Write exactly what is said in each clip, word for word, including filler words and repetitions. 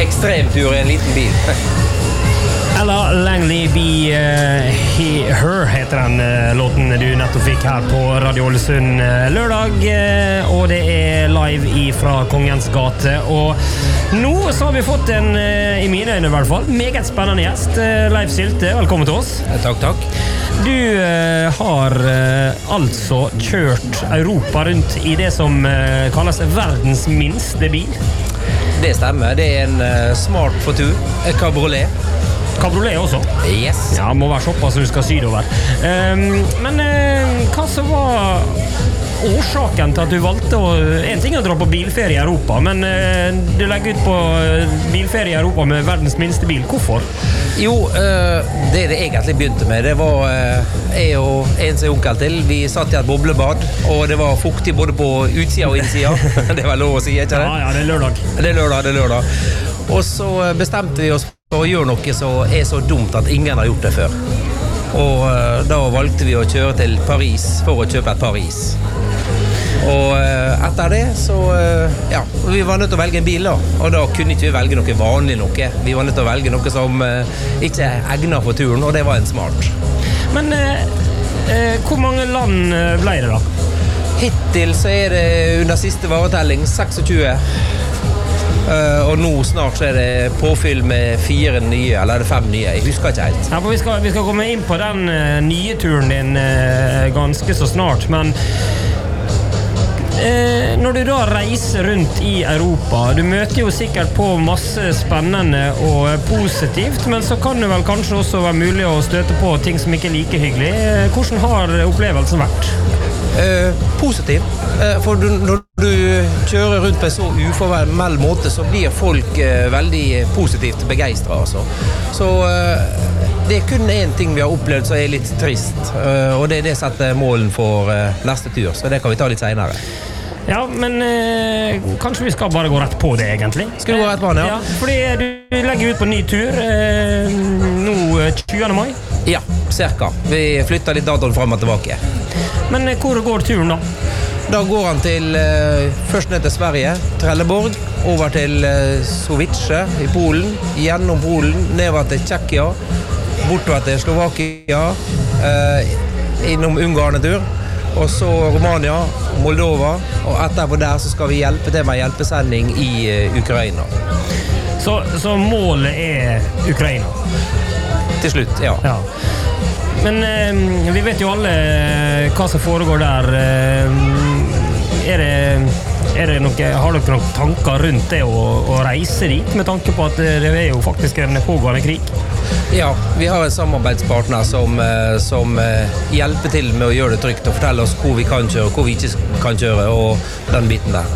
ekstremtur I en liten bil. Ella Langley Be uh, he, Her heter den uh, låten du nettopp fikk her på Radio Ålesund uh, lørdag, uh, og det er live fra Kongens gate. Og nå så har vi fått en, uh, I mine øyne I hvert fall, meget spennende gjest, uh, Leif Sylte. Velkommen til oss. Takk, takk. Du uh, har uh, altså kjørt Europa rundt I det som uh, kalles verdens minste bil. Det stemmer. Det er en uh, smart fortur, et cabriolet. Cabriolet også? Yes. Ja, må være såpass så du skal sy det over. Um, men uh, hva så var årsaken til at du valgte å... En ting er å dra på bilferie I Europa, men uh, du legger ut på bilferie I Europa med verdens minste bil. Hvorfor? Jo, uh, det det egentlig begynte med, det var uh, jeg og en som er onkel til. Vi satt I et boblebad, og det var fuktig både på utsida og innsida. Det var lov å si, ikke det? Ja, ja, det er lørdag. Det er lørdag, det er lørdag. Og så bestemte vi oss for å gjøre noe som er så dumt at ingen har gjort det før. Og uh, da valgte vi å kjøre til Paris for å kjøpe et Paris. Og uh, etter det så, uh, ja, vi var nødt til å velge en bil da. Og da kunne ikke vi velge noe vanlig noe. Vi var nødt til å velge noe som uh, ikke er egnet for turen, og det var en smart. Men uh, uh, hvor mange land ble det da? Hittil så er det under siste varetelling tjueseks. Uh, og nå snart så er det påfyll med fire nye, eller er det fem nye? Jeg husker ikke helt. Ja, for vi skal, vi skal komme inn på den uh, nye turen din uh, ganske så snart, men uh, når du da reiser rundt I Europa, du møter jo sikkert på masse spennende og positivt, men så kan det vel kanskje også være mulig å støte på ting som ikke er like hyggelig. Uh, hvordan har opplevelsen vært? Uh, positiv, uh, for du, når du kjører rundt på en så uformell måte, så blir folk uh, veldig positivt begeistret altså. Så uh, det er kun en ting vi har opplevd som er litt trist, uh, og det er det å sette målen for uh, neste tur, så det kan vi ta litt senere. Ja, men uh, kanskje vi skal bare gå rett på det egentlig? Skal vi gå rett på den, ja? Ja, fordi du legger ut på ny tur uh, nå tjuende mai? Ja, cirka. Vi flytter litt datoen frem og tilbake. Men hvor går turen da? Da går han til, uh, først ned til Sverige, Trelleborg, over til uh, Sovice I Polen, gjennom Polen, nedover til Tsjekkia, bortover til Slovakia, uh, innom Ungarn en tur, og så Romania, Moldova, og etterpå der så skal vi hjelpe til med hjelpesending I uh, Ukraina. Så, så målet er Ukraina? Til slutt, ja. Ja. Men eh, vi vet jo alle hva som foregår der. Eh, er det, er det noe, har dere noen tanker rundt det å, å reise dit, med tanke på at det er jo faktisk en pågående krig? Ja, vi har en samarbeidspartner som, som hjelper til med å gjøre det trygt og fortelle oss hvor vi kan kjøre, hvor vi ikke kan kjøre, og den biten der.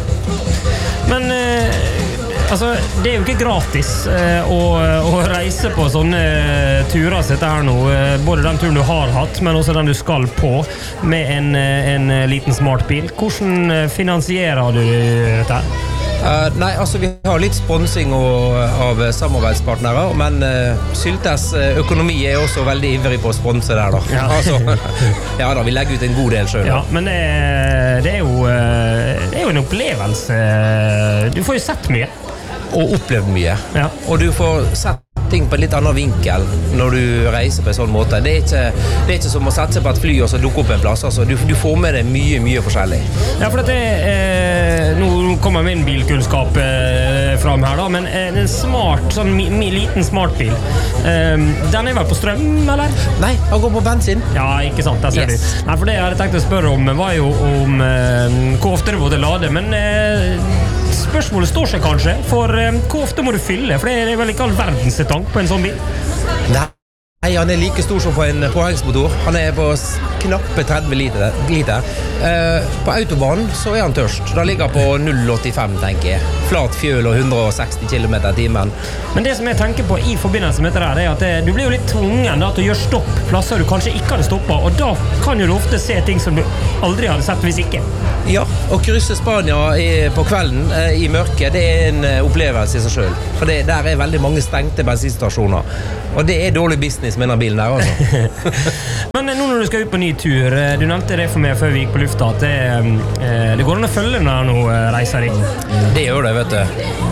Men eh, altså, det er jo ikke gratis eh, å, å reise på sånne turer som dette her nå. Eh, både den turen du har hatt, men også den du skal på med en, en liten smartbil. Hvordan finansierer du dette? Uh, nei, altså vi har litt sponsing og, av samarbeidspartnere, men uh, Syltes økonomi er også veldig ivrig på å sponse der da. Ja. Altså, ja da, vi legger ut en god del selv. Ja, men det, det, er jo, det er jo en opplevelse. Du får jo sett mye. Og opplevd mye. Ja. Og du får sett ting på en litt annen vinkel når du reiser på en sånn måte. Det er ikke, det er ikke som å sette seg på et fly og så dukke opp en plass. Altså, du, du får med deg mye, mye forskjellig. Ja, for det eh, nå kommer min bilkunnskap eh, fram her da, men eh, en smart, sånn mi, mi, liten smartbil, eh, den er vel på strøm, eller? Nei, den går på bensin. Ja, ikke sant, der ser Yes. du. Nei, for det jeg hadde tenkt å spørre om var jo om eh, hvor ofte du måtte lade, men eh, spørsmålet står seg kanskje, for eh, hvor ofte må du fylle? For det er vel ikke all verdens tank på en sånn bil? Nei. Nei, han er like stor som på en påhengsmotor. Han er på knappe tretti liter. liter. Eh, på autobanen så er han tørst. Da ligger han på null komma åttifem, tenker jeg. Flat fjøl og hundre og seksti kilometer I timen. Men det som jeg tenker på I forbindelse med dette der, er at det, du blir jo litt tvungen da, til å gjøre stopp plasser du kanskje ikke hadde stoppet, og da kan jo du ofte se ting som du aldri hadde sett hvis ikke. Ja, å krysse Spania i, på kvelden eh, I mørket, det er en eh, opplevelse I seg selv. For det, der er veldig mange stengte bensinstasjoner. Og det er dårlig business med denne bilen der, altså. Men nå når du skal ut på ny tur, du nevnte det for meg før vi gikk på lufta, at det, det går an å følge når du reiser inn. Det gjør det, vet du.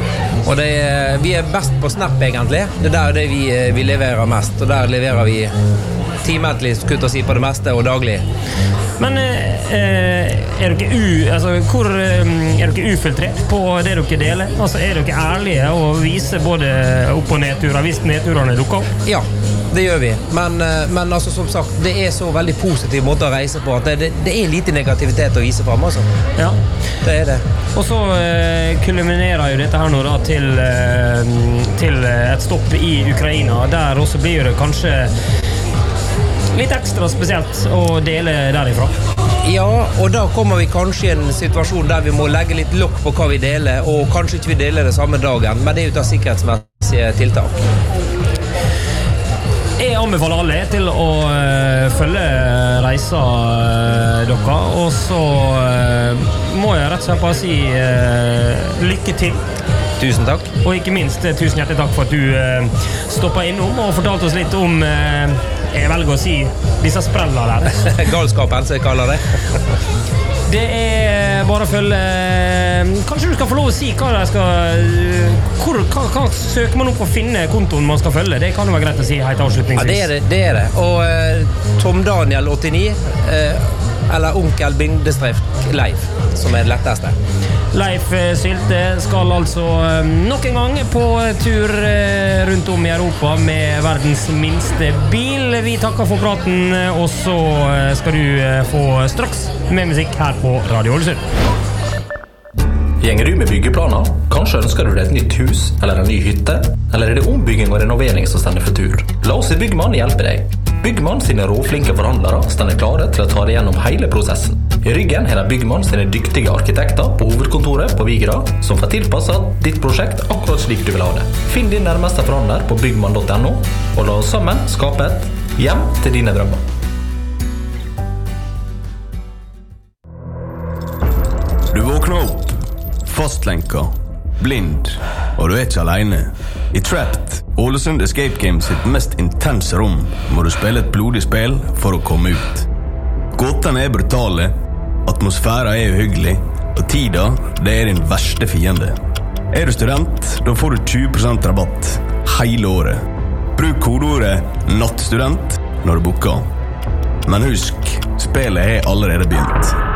Og det er, vi er best på Snap egentlig. Det er der det vi, vi leverer mest, og der leverer vi timeentlig, skulle jeg si, på det meste og daglig. Men eh, er dere u, altså, hvor, er dere ufiltrert på det dere deler? Altså, er dere ærlige og viser både opp- og nedturer, hvis nedturene dukker opp? Ja, det gjør vi. Men, men altså, som sagt, det er så veldig positiv måte å reise på at det, det, det er lite negativitet å vise frem, altså. Ja. Det er det. Og så eh, kulminerer jo dette her nå da til, eh, til et stopp i Ukraina. Der også blir det kanskje litt ekstra spesielt å dele derifra. Ja, og da kommer vi kanskje i en situasjon der vi må legge litt lokk på hva vi deler, og kanskje ikke vi deler det samme dagen, men det er jo da sikkerhetsmessige tiltak. Jeg anbefaler alle til å uh, følge reisa uh, dere, og så uh, må jeg rett og slett bare si uh, lykke til. Tusen takk. Og ikke minst, tusen hjertelig takk for at du uh, stoppet innom og fortalte oss litt om, uh, jeg velger å si, disse sprellene der. Galskapen, som jeg kaller det. Det er bare å følge. Kanskje du skal få lov å si hva det skal, hvor, hva, hva søker man opp å finne kontoen man skal følge? Det kan jo være greit å si helt avslutningsvis. Ja, det er det. Det er det. Og uh, Tom Daniel åttini, uh, eller Onkel Bindestreft Leif, som er det letteste. Leif Sylte skal altså nok en gang på tur rundt om i Europa med verdens minste bil. Vi takker for praten, og så skal du få straks med musikk her på Radio Ålesund. Gjenger du med byggeplaner? Kanskje ønsker du deg et nytt hus eller en ny hytte? Eller er det ombygging og renovering som stender for tur? La oss i Byggmann hjelpe deg. Byggmann sine råflinke forhandlere stender klare til å ta deg gjennom hele prosessen. I ryggen har de Byggmann sine dyktige arkitekter på hovedkontoret på Vigra, som får tilpasset ditt prosjekt akkurat slik du vil ha det. Finn din nærmeste forhandler på byggmann punktum no, og la oss sammen skape et hjem til dine drømmer. Du våkner opp, fastlenka, blind, og du er ikke alene. I Trapped, Ålesund Escape Game sitt mest intense rom, må du spille et blodig spill for å komme ut. Gåtene er brutale, atmosfæren er uhyggelig, og tida, det er din verste fiende. Er du student, da får du tjue prosent rabatt hele året. Bruk kodeordet nattstudent når du booker. Men husk, spillet er allerede begynt.